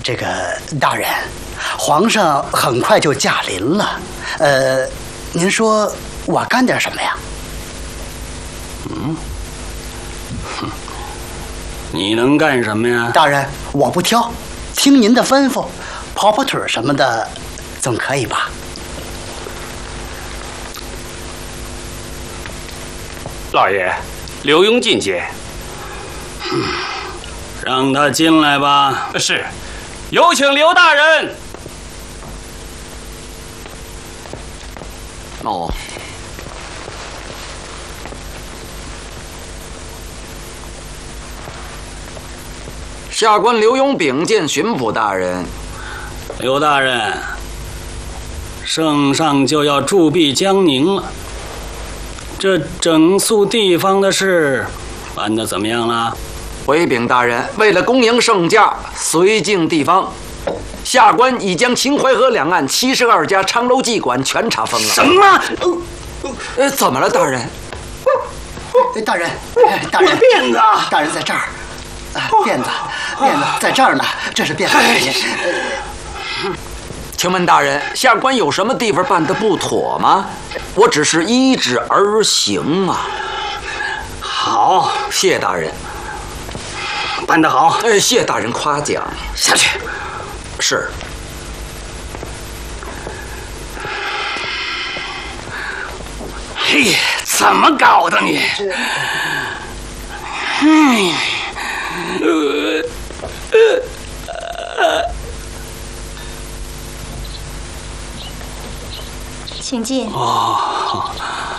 这个大人，皇上很快就驾临了，您说我干点什么呀？ 你能干什么呀？ 大人，我不挑，听您的吩咐，跑跑腿什么的，总可以吧？ 老爷，刘墉觐见。 让他进来吧。 是，有请刘大人。 哦。下官刘墉禀见巡抚大人。 刘大人，圣上就要驻跸江宁了，这整肃地方的事办得怎么样了？ 回禀大人，为了恭迎圣驾，绥靖地方，下官已将秦淮河两岸72家昌楼妓馆全查封了。 什么？ 怎么了，大人？ 大人，大人， 辫子， 大人在这儿。辫子在这儿呢，这是辫子。 请问大人，下官有什么地方办得不妥吗？我只是依旨而行啊。 好， 谢大人。 办得好。 谢大人夸奖。 下去。 是。 嘿，怎么搞的你？ 请进。 哦。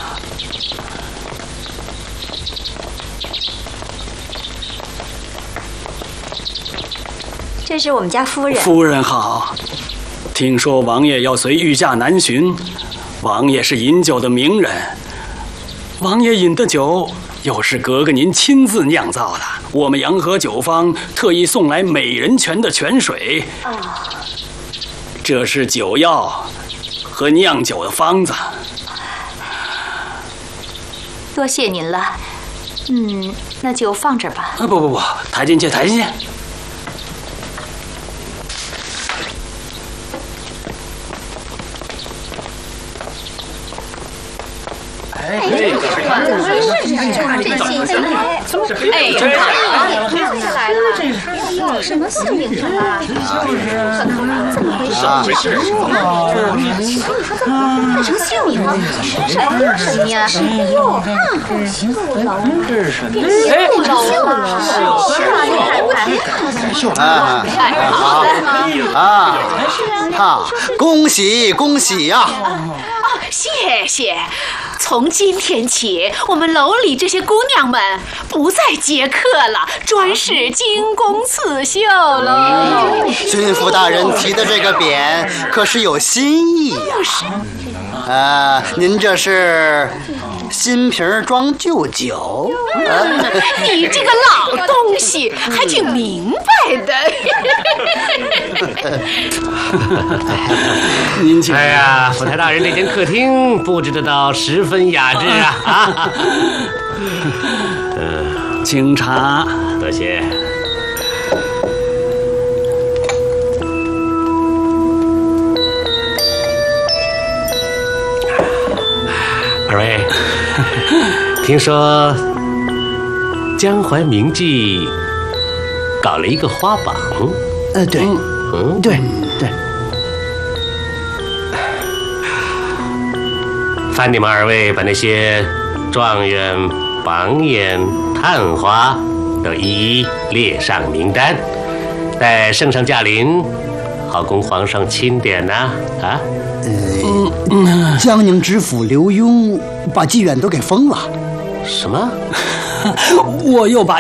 这是我们家夫人。 夫人好。听说王爷要随御驾南巡，王爷是饮酒的名人，王爷饮的酒又是格格您亲自酿造的，我们洋河酒坊特意送来美人泉的泉水。这是酒药和酿酒的方子。 多谢您了。那就放这儿吧。 不，抬进去，抬进去。 什么姓名啊？怎么回事？改成姓名了？什么呀？哟，这是什么？ 恭喜恭喜呀！ 谢谢。从今天起，我们楼里这些姑娘们不再接客了，专是精工刺绣喽。 巡抚大人提的这个匾可是有新意呀！您这是新瓶装旧酒？ 你这个老东西还挺明白的。 您请。 哎呀，府台大人这间客厅布置得倒十分雅致啊！ 请茶。 多谢。二位，听说江淮名妓搞了一个花榜。 对，对。 烦你们二位把那些状元、榜眼、探花都一一列上名单，待圣上驾临，好供皇上钦点呐！ 江宁知府刘墉把妓院都给封了。 什么？ 我又把